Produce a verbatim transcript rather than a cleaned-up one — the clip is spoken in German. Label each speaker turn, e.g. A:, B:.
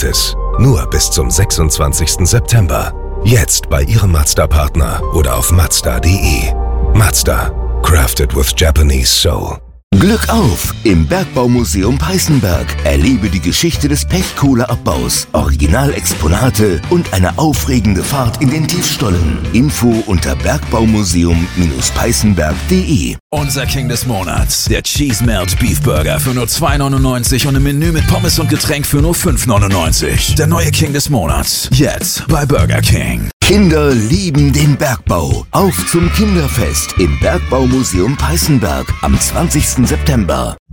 A: gratis. Nur bis zum sechsundzwanzigsten September. Jetzt bei Ihrem Mazda-Partner oder auf Mazda punkt de. Mazda. Crafted with Japanese soul.
B: Glück auf! Im Bergbaumuseum Peißenberg. Erlebe die Geschichte des Pechkohleabbaus, Originalexponate und eine aufregende Fahrt in den Tiefstollen. Info unter bergbaumuseum Peißenberg punkt de.
C: Unser King des Monats, der Cheese Melt Beef Burger für nur zwei neunundneunzig und ein Menü mit Pommes und Getränk für nur fünf neunundneunzig. Der neue King des Monats, jetzt bei Burger King.
B: Kinder lieben den Bergbau. Auf zum Kinderfest im Bergbaumuseum Peißenberg am zwanzigsten September.